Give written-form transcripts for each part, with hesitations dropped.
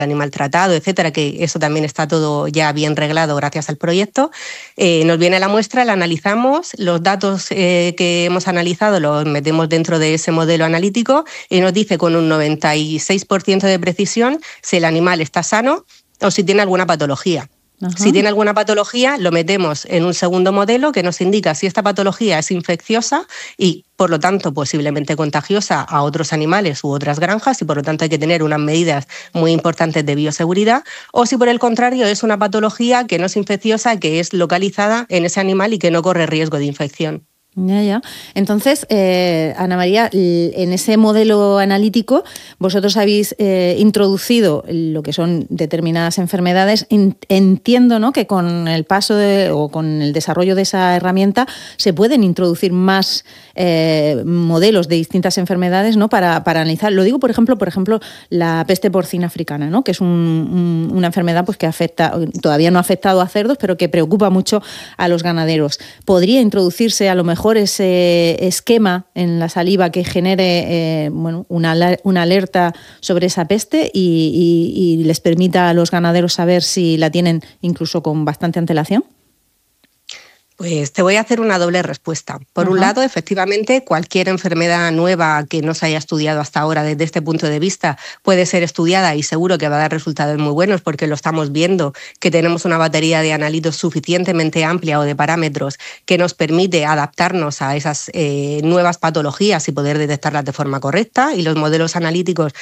animal tratado, etcétera, que eso también está todo ya bien reglado gracias al proyecto. Nos viene la muestra, la analizamos, los datos que hemos analizado los metemos dentro de ese modelo analítico y nos dice con un 96% de precisión si el animal está sano o si tiene alguna patología. Ajá. Si tiene alguna patología, lo metemos en un segundo modelo que nos indica si esta patología es infecciosa y, por lo tanto, posiblemente contagiosa a otros animales u otras granjas y, por lo tanto, hay que tener unas medidas muy importantes de bioseguridad, o si, por el contrario, es una patología que no es infecciosa, que es localizada en ese animal y que no corre riesgo de infección. Ya. Entonces, Ana María, en ese modelo analítico vosotros habéis introducido lo que son determinadas enfermedades. Entiendo, ¿no?, que con el paso o con el desarrollo de esa herramienta se pueden introducir más modelos de distintas enfermedades, ¿no?, para analizar. Lo digo, por ejemplo, la peste porcina africana, ¿no?, que es una enfermedad pues, que todavía no ha afectado a cerdos, pero que preocupa mucho a los ganaderos. ¿Podría introducirse a lo mejor ese esquema en la saliva que genere una alerta sobre esa peste y les permita a los ganaderos saber si la tienen incluso con bastante antelación? Pues te voy a hacer una doble respuesta. Por un lado, efectivamente, cualquier enfermedad nueva que no se haya estudiado hasta ahora desde este punto de vista puede ser estudiada y seguro que va a dar resultados muy buenos porque lo estamos viendo, que tenemos una batería de analitos suficientemente amplia o de parámetros que nos permite adaptarnos a esas nuevas patologías y poder detectarlas de forma correcta, y los modelos analíticos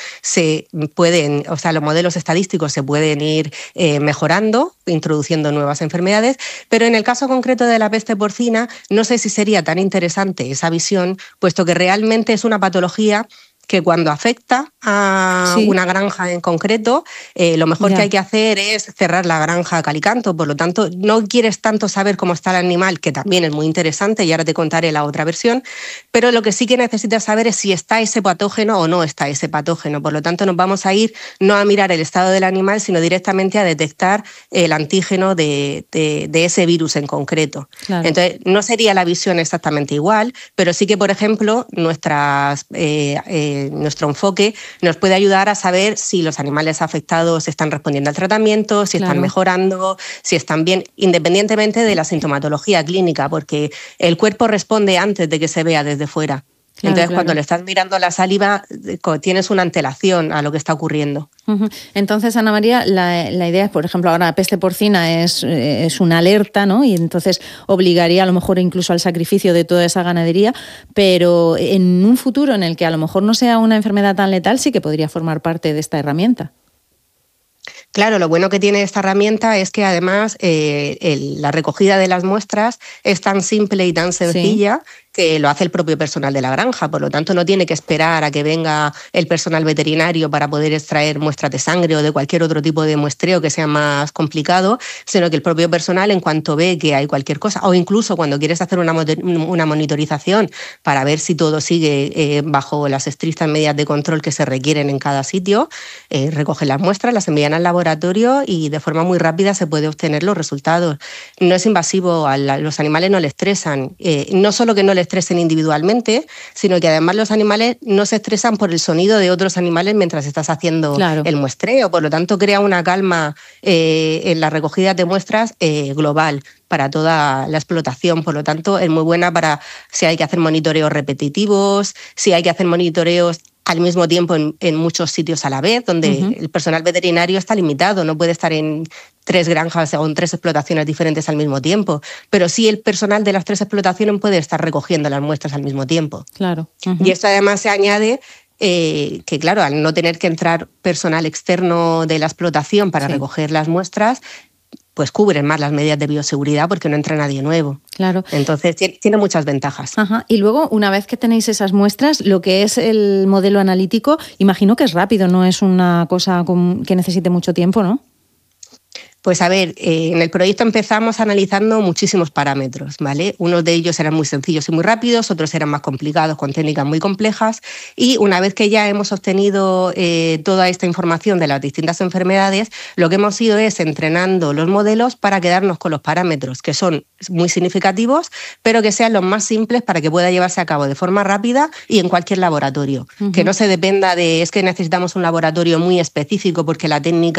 los modelos estadísticos se pueden ir mejorando, introduciendo nuevas enfermedades, pero en el caso concreto de la peste porcina no sé si sería tan interesante esa visión, puesto que realmente es una patología que cuando afecta a una granja en concreto, lo mejor que hay que hacer es cerrar la granja a cal y canto. Por lo tanto, no quieres tanto saber cómo está el animal, que también es muy interesante, y ahora te contaré la otra versión, pero lo que sí que necesitas saber es si está ese patógeno o no está ese patógeno. Por lo tanto, nos vamos a ir no a mirar el estado del animal, sino directamente a detectar el antígeno de ese virus en concreto. Claro. Entonces, no sería la visión exactamente igual, pero sí que, por ejemplo, nuestro enfoque nos puede ayudar a saber si los animales afectados están respondiendo al tratamiento, si están mejorando, si están bien, independientemente de la sintomatología clínica, porque el cuerpo responde antes de que se vea desde fuera. Entonces, cuando le estás mirando la saliva, tienes una antelación a lo que está ocurriendo. Entonces, Ana María, la idea es, por ejemplo, ahora la peste porcina es una alerta, ¿no? Y entonces obligaría a lo mejor incluso al sacrificio de toda esa ganadería, pero en un futuro en el que a lo mejor no sea una enfermedad tan letal, sí que podría formar parte de esta herramienta. Claro, lo bueno que tiene esta herramienta es que además la recogida de las muestras es tan simple y tan sencilla que lo hace el propio personal de la granja. Por lo tanto, no tiene que esperar a que venga el personal veterinario para poder extraer muestras de sangre o de cualquier otro tipo de muestreo que sea más complicado, sino que el propio personal, en cuanto ve que hay cualquier cosa, o incluso cuando quieres hacer una monitorización para ver si todo sigue bajo las estrictas medidas de control que se requieren en cada sitio, recogen las muestras, las envían al laboratorio y de forma muy rápida se puede obtener los resultados. No es invasivo, los animales no le estresan. No solo que no le estresen individualmente, sino que además los animales no se estresan por el sonido de otros animales mientras estás haciendo el muestreo. Por lo tanto, crea una calma en la recogida de muestras global para toda la explotación. Por lo tanto, es muy buena para si hay que hacer monitoreos repetitivos, si hay que hacer monitoreos al mismo tiempo en muchos sitios a la vez, donde el personal veterinario está limitado, no puede estar en 3 granjas o en 3 explotaciones diferentes al mismo tiempo, pero sí el personal de las 3 explotaciones puede estar recogiendo las muestras al mismo tiempo. Claro. Y esto además se añade que, claro, al no tener que entrar personal externo de la explotación para recoger las muestras, pues cubren más las medidas de bioseguridad porque no entra nadie nuevo. Claro. Entonces, tiene muchas ventajas. Y luego, una vez que tenéis esas muestras, lo que es el modelo analítico, imagino que es rápido, no es una cosa que necesite mucho tiempo, ¿no? Pues a ver, en el proyecto empezamos analizando muchísimos parámetros, ¿vale? Unos de ellos eran muy sencillos y muy rápidos, otros eran más complicados con técnicas muy complejas, y una vez que ya hemos obtenido toda esta información de las distintas enfermedades, lo que hemos ido es entrenando los modelos para quedarnos con los parámetros que son muy significativos, pero que sean los más simples para que pueda llevarse a cabo de forma rápida y en cualquier laboratorio. Que no se dependa de, es que necesitamos un laboratorio muy específico porque la técnica